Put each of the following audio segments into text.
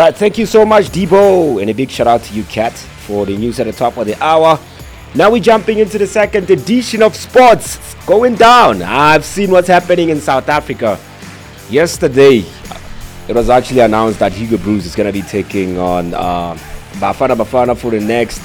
right, thank you so much, Debo, and a big shout out to you, Kat, for the news at the top of the hour. Now we're jumping into the second edition of sports. It's going down. I've seen what's happening in South Africa. Yesterday, it was actually announced that Hugo Broos is going to be taking on Bafana Bafana for the next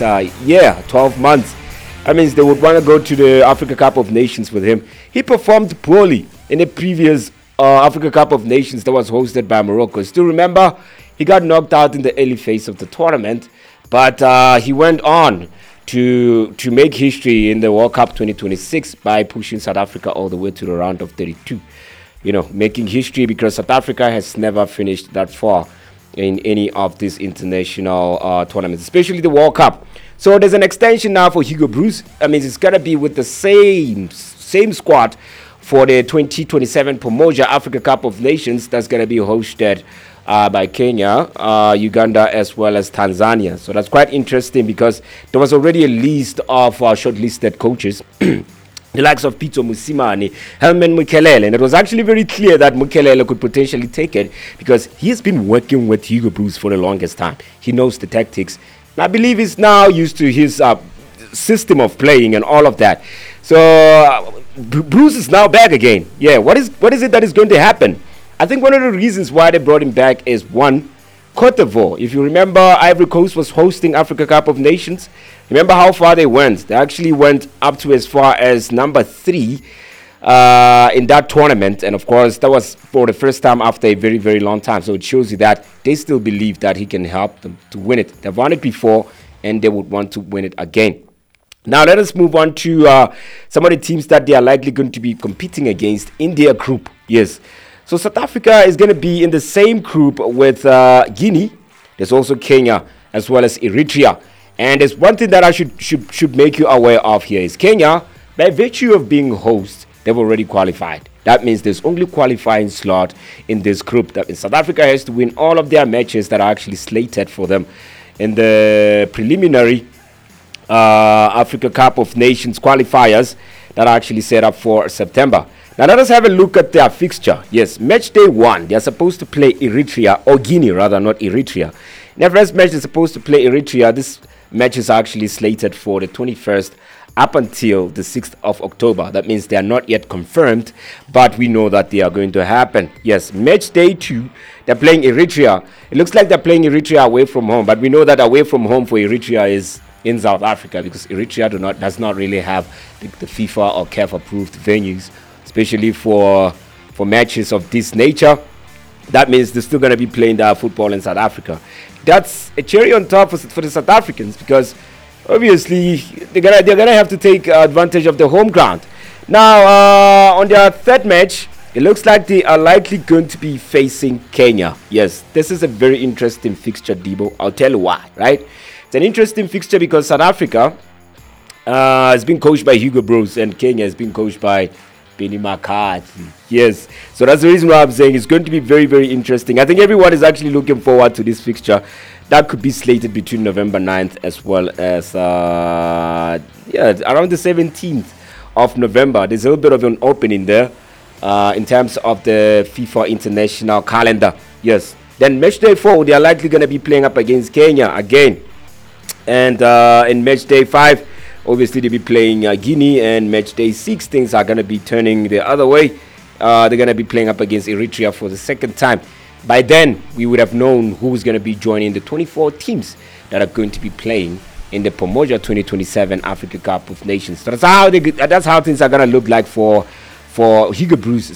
12 months. That means they would want to go to the Africa Cup of Nations with him. He performed poorly in the previous Africa Cup of Nations that was hosted by Morocco. Still remember, he got knocked out in the early phase of the tournament, but he went on to make history in the World Cup 2026 by pushing South Africa all the way to the round of 32. You know, making history because South Africa has never finished that far in any of these international tournaments, especially the World Cup. So there's an extension now for Hugo Broos. I mean, it's going to be with the same squad for the 2027 Pomoja Africa Cup of Nations that's going to be hosted by Kenya, Uganda, as well as Tanzania. So that's quite interesting because there was already a list of shortlisted coaches. The likes of Pitso Mosimane, Herman Mukelele, and it was actually very clear that Mukelele could potentially take it because he's been working with Hugo Broos for the longest time. He knows the tactics, and I believe he's now used to his system of playing and all of that. So Broos is now back again. Yeah, what is it that is going to happen? I think one of the reasons why they brought him back is one, Cote d'Ivoire. If you remember, Ivory Coast was hosting Africa Cup of Nations. Remember how far they went? They actually went up to as far as number 3 in that tournament. And of course, that was for the first time after a very, very long time. So it shows you that they still believe that he can help them to win it. They've won it before and they would want to win it again. Now let us move on to some of the teams that they are likely going to be competing against in their group. Yes. So South Africa is going to be in the same group with Guinea. There's also Kenya as well as Eritrea. And there's one thing that I should make you aware of here is Kenya, by virtue of being host, they've already qualified. That means there's only qualifying slot in this group. That means South Africa has to win all of their matches that are actually slated for them in the preliminary Africa Cup of Nations qualifiers that are actually set up for September. Now let us have a look at their fixture. Yes, match day 1, they are supposed to play Eritrea, or Guinea rather, not Eritrea. In their first match, they're supposed to play Eritrea. This match is actually slated for the 21st up until the 6th of October. That means they are not yet confirmed, but we know that they are going to happen. Yes, match day 2, they're playing Eritrea. It looks like they're playing Eritrea away from home, but we know that away from home for Eritrea is in South Africa because Eritrea does not really have the FIFA or CAF approved venues, especially for matches of this nature. That means they're still going to be playing their football in South Africa. That's a cherry on top for the South Africans because obviously they're gonna have to take advantage of the home ground. Now on their third match, it looks like they are likely going to be facing Kenya. Yes, this is a very interesting fixture, Debo. I'll tell you why, right? It's an interesting fixture because South Africa has been coached by Hugo Broos and Kenya has been coached by Benny McCarthy. Yes, so that's the reason why I'm saying it's going to be very, very interesting. I think everyone is actually looking forward to this fixture that could be slated between November 9th as well as around the 17th of November. There's a little bit of an opening there in terms of the FIFA international calendar. Yes, then match day 4, they are likely going to be playing up against Kenya again, and in match day 5, obviously, they'll be playing Guinea, and match day 6, things are going to be turning the other way. They're going to be playing up against Eritrea for the second time. By then, we would have known who's going to be joining the 24 teams that are going to be playing in the Pomoja 2027 Africa Cup of Nations. So that's how things are going to look like for Hugo Broos'